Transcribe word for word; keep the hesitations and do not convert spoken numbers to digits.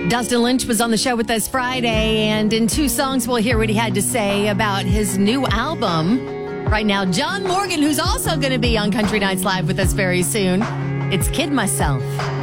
Dustin Lynch was on the show with us Friday, and in two songs, we'll hear what he had to say about his new album. Right now, John Morgan, who's also going to be on Country Nights Live with us very soon. It's Kid Myself.